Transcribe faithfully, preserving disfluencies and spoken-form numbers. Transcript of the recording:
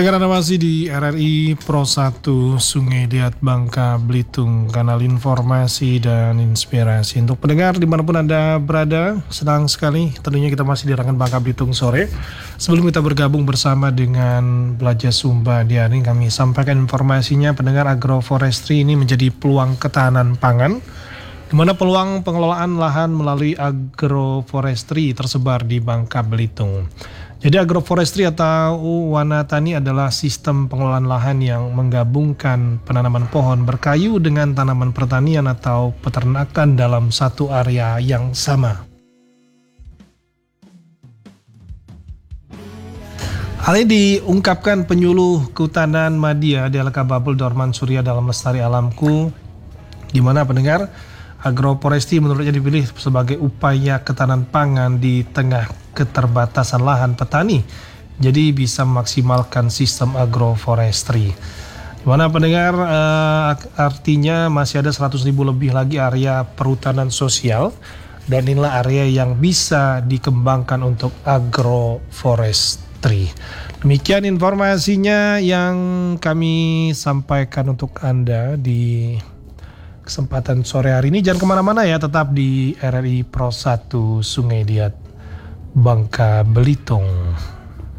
Karena masih di R R I Pro satu Sungai Liat Bangka Belitung, kanal informasi dan inspirasi untuk pendengar dimanapun Anda berada. Senang sekali tentunya kita masih di Rangan Bangka Belitung sore. Sebelum kita bergabung bersama dengan Belajar Sumba di hari ini, kami sampaikan informasinya. Pendengar, agroforestry ini menjadi peluang ketahanan pangan, di mana peluang pengelolaan lahan melalui agroforestry tersebar di Bangka Belitung. Jadi agroforestry atau wanatani adalah sistem pengelolaan lahan yang menggabungkan penanaman pohon berkayu dengan tanaman pertanian atau peternakan dalam satu area yang sama. Hal ini diungkapkan penyuluh Kehutanan Madya D L K Babel Dorman Surya dalam Lestari Alamku, di mana pendengar, agroforestry menurutnya dipilih sebagai upaya ketahanan pangan di tengah keterbatasan lahan petani, jadi bisa memaksimalkan sistem agroforestry. Dimana pendengar, eh, artinya masih ada seratus ribu lebih lagi area perhutanan sosial, dan inilah area yang bisa dikembangkan untuk agroforestry. Demikian informasinya yang kami sampaikan untuk Anda di kesempatan sore hari ini. Jangan kemana-mana ya, tetap di R R I Pro satu Sungai Liat Bangka Belitung.